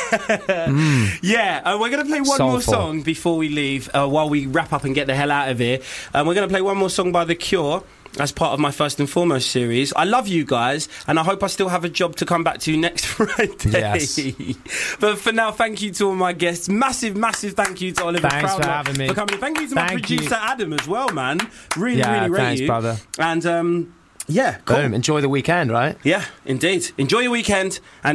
Yeah, we're going to play one more song before we leave, while we wrap up and get the hell out of here. We're going to play one more song by The Cure as part of my First and Foremost series. I love you guys, and I hope I still have a job to come back to next Friday. Yes. But for now, thank you to all my guests. Massive thank you to Oliver Thanks Proudmore for having me. for coming. Thank you to my producer Adam as well, man. Really rate thanks, you. brother. And yeah, cool. Boom. Enjoy the weekend, right? Yeah, indeed. Enjoy your weekend, and